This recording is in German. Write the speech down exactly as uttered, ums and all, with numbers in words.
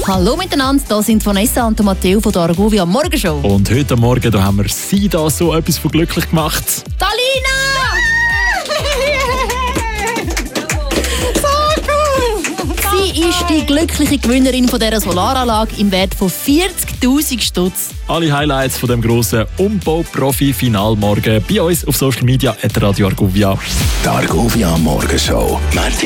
Hallo miteinander, hier sind Vanessa und Matteo von der Argovia Morgenshow. Und heute Morgen da haben wir sie da so etwas von glücklich gemacht. Talina! Sie ist die glückliche Gewinnerin von dieser Solaranlage im Wert von vierzigtausend Stutz. Alle Highlights von dem grossen Umbau-Profi-Final morgen bei uns auf Social Media at Radio Argovia. Die Argovia Morgenshow.